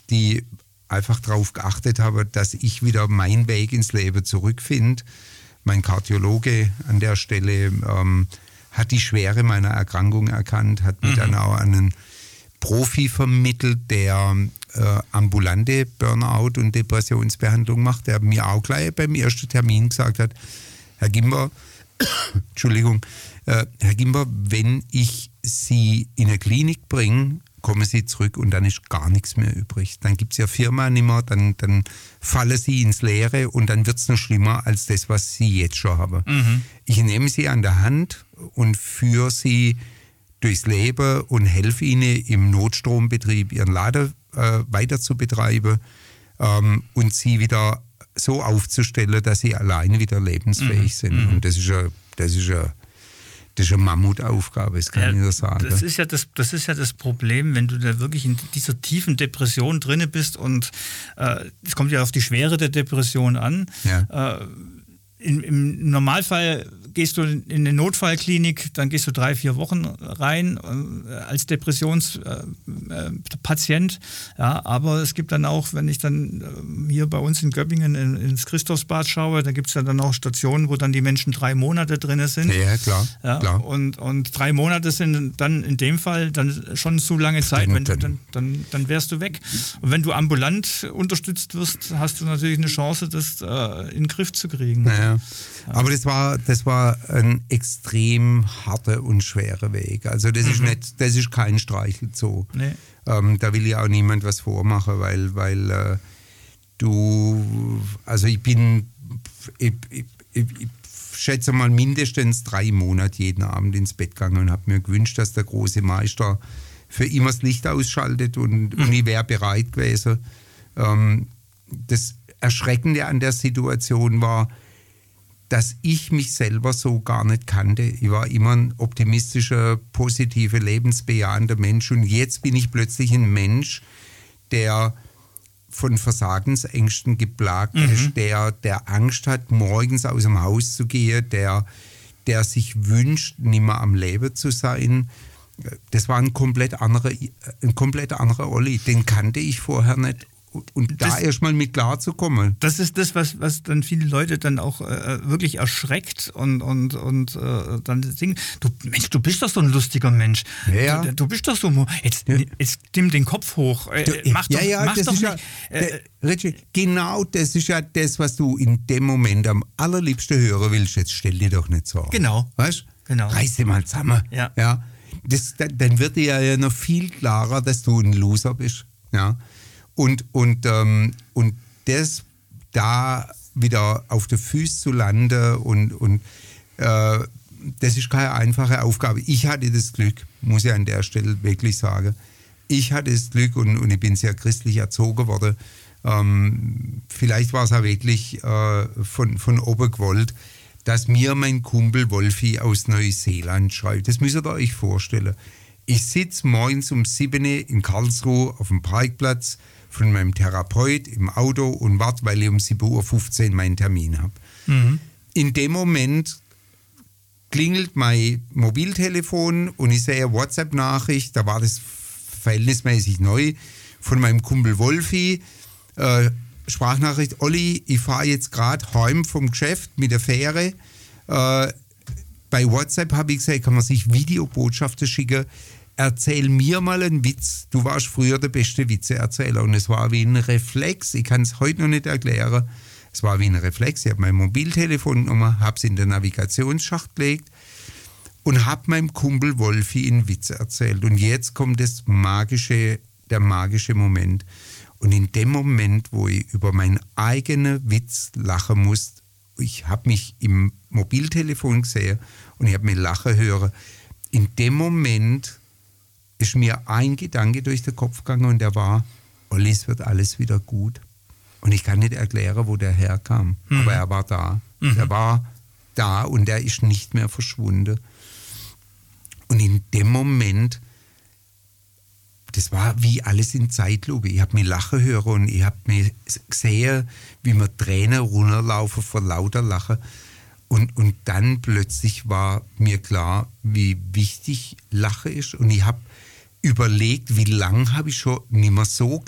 die einfach darauf geachtet haben, dass ich wieder meinen Weg ins Leben zurückfinde. Mein Kardiologe an der Stelle hat die Schwere meiner Erkrankung erkannt, hat mir dann auch einen Profi vermittelt, der ambulante Burnout- und Depressionsbehandlung macht, der mir auch gleich beim ersten Termin gesagt hat, Herr Gimber, Entschuldigung, Herr Gimber, wenn ich Sie in eine Klinik bringe, kommen Sie zurück und dann ist gar nichts mehr übrig. Dann gibt es ja Firma nicht mehr, dann fallen Sie ins Leere und dann wird es noch schlimmer als das, was Sie jetzt schon haben. Ich nehme Sie an der Hand und führe Sie durchs Leben und helfe Ihnen im Notstrombetrieb Ihren Laden weiter zu betreiben und Sie wieder so aufzustellen, dass Sie alleine wieder lebensfähig sind. Und das ist eine Mammutaufgabe, das kann ich nur sagen. Das ist ja das Problem, wenn du da wirklich in dieser tiefen Depression drinne bist und es kommt ja auf die Schwere der Depression an. Ja. Im Normalfall gehst du in eine Notfallklinik, dann gehst du 3-4 Wochen rein als Depressionspatient. Ja, aber es gibt dann auch, wenn ich dann hier bei uns in Göppingen ins Christophsbad schaue, da gibt es ja dann auch Stationen, wo dann die Menschen 3 Monate drin sind. Ja, klar. Ja, klar. Und 3 Monate sind dann in dem Fall dann schon zu lange Zeit, wenn du, dann wärst du weg. Und wenn du ambulant unterstützt wirst, hast du natürlich eine Chance, das in den Griff zu kriegen. Ja. Aber das war ein extrem harter und schwerer Weg. Also das ist kein Streichelzoo. Nee. Da will ja auch niemand was vormachen, weil ich schätze mal mindestens 3 Monate jeden Abend ins Bett gegangen und habe mir gewünscht, dass der große Meister für immer das Licht ausschaltet und ich wäre bereit gewesen. Das Erschreckende an der Situation war, dass ich mich selber so gar nicht kannte. Ich war immer ein optimistischer, positiver, lebensbejahender Mensch und jetzt bin ich plötzlich ein Mensch, der von Versagensängsten geplagt ist, der Angst hat, morgens aus dem Haus zu gehen, der sich wünscht, nicht mehr am Leben zu sein. Das war ein komplett anderer Olli. Den kannte ich vorher nicht. Und da erstmal mit klarzukommen. Das ist das, was dann viele Leute dann auch wirklich erschreckt und dann singen, du bist doch so ein lustiger Mensch. Ja. Du bist doch so, jetzt nimm den Kopf hoch. Mach doch nicht. Richie, genau das ist ja das, was du in dem Moment am allerliebsten hören willst. Jetzt stell dir doch nicht so. Genau. Weißt? Genau. Reiß dich mal zusammen. Ja. Ja. Dann wird dir ja noch viel klarer, dass du ein Loser bist. Ja. Und das da wieder auf den Füßen zu landen und das ist keine einfache Aufgabe. Ich hatte das Glück, muss ich an der Stelle wirklich sagen. Ich hatte das Glück und ich bin sehr christlich erzogen worden. Vielleicht war es auch wirklich von oben gewollt, dass mir mein Kumpel Wolfi aus Neuseeland schreibt. Das müsst ihr euch vorstellen. Ich sitze morgens um 7 Uhr in Karlsruhe auf dem Parkplatz von meinem Therapeut im Auto und warte, weil ich um 7.15 Uhr meinen Termin habe. In dem Moment klingelt mein Mobiltelefon und ich sehe eine WhatsApp-Nachricht, da war das verhältnismäßig neu, von meinem Kumpel Wolfi. Sprachnachricht: Olli, ich fahre jetzt gerade heim vom Geschäft mit der Fähre. Bei WhatsApp habe ich gesagt, kann man sich Videobotschaften schicken. Erzähl mir mal einen Witz. Du warst früher der beste Witzeerzähler. Und es war wie ein Reflex. Ich kann es heute noch nicht erklären. Es war wie ein Reflex. Ich habe mein Mobiltelefon genommen, habe es in den Navigationsschacht gelegt und habe meinem Kumpel Wolfi einen Witz erzählt. Und jetzt kommt der magische Moment. Und in dem Moment, wo ich über meinen eigenen Witz lachen musste, ich habe mich im Mobiltelefon gesehen und ich habe mich lachen hören. In dem Moment ist mir ein Gedanke durch den Kopf gegangen und der war: Olli, es wird alles wieder gut. Und ich kann nicht erklären, wo der herkam. Aber er war da. Er war da und er ist nicht mehr verschwunden. Und in dem Moment, das war wie alles in Zeitlupe. Ich habe mich lachen hören und ich habe mich gesehen, wie mir Tränen runterlaufen vor lauter Lachen. Und dann plötzlich war mir klar, wie wichtig Lachen ist. Und ich habe überlegt, wie lange habe ich schon nicht mehr so